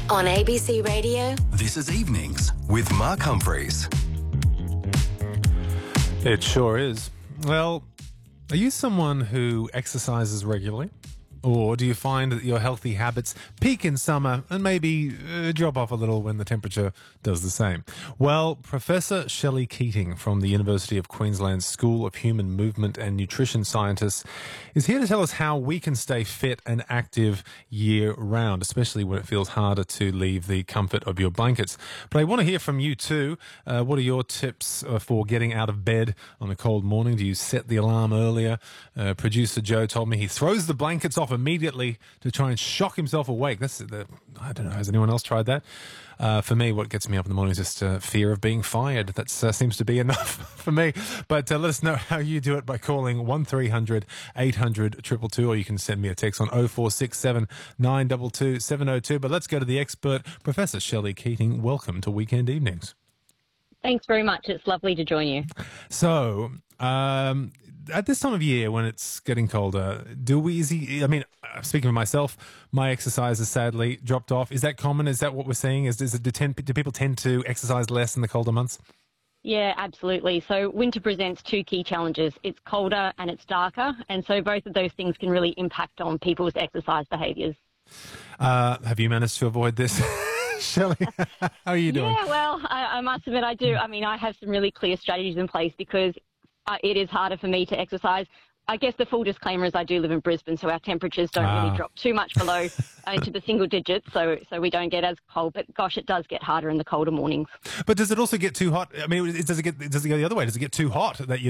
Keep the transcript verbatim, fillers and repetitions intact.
On A B C Radio. This is Evenings with Mark Humphreys. It sure is. Well, are you someone who exercises regularly? Or do you find that your healthy habits peak in summer and maybe uh, drop off a little when the temperature does the same? Well, Professor Shelley Keating from the University of Queensland School of Human Movement and Nutrition Scientists is here to tell us how we can stay fit and active year-round, especially when it feels harder to leave the comfort of your blankets. But I want to hear from you too. Uh, what are your tips uh, for getting out of bed on a cold morning? Do you set the alarm earlier? Uh, producer Joe told me he throws the blankets off immediately to try and shock himself awake. That's the, I don't know, has anyone else tried that? Uh, for me, what gets me up in the morning is just uh, fear of being fired. That uh, seems to be enough for me. But uh, let us know how you do it by calling one three hundred eight hundred two two two, or you can send me a text on oh four six seven nine two two seven oh two. But let's go to the expert, Professor Shelley Keating. Welcome to Weekend Evenings. Thanks very much. It's lovely to join you. So, um, at this time of year when it's getting colder, do we, is he, I mean, speaking of myself, my exercise has sadly dropped off. Is that common? Is that what we're seeing? Is, is it, do, tend, do people tend to exercise less in the colder months? Yeah, absolutely. So winter presents two key challenges. It's colder and it's darker. And so both of those things can really impact on people's exercise behaviours. Uh, have you managed to avoid this? Shelley, how are you doing? Yeah, well, I, I must admit I do. I mean, I have some really clear strategies in place because uh, it is harder for me to exercise. I guess the full disclaimer is I do live in Brisbane, so our temperatures don't ah. really drop too much below uh, into the single digits, so so we don't get as cold. But gosh, it does get harder in the colder mornings. But does it also get too hot? I mean, does it get does it go the other way? Does it get too hot that you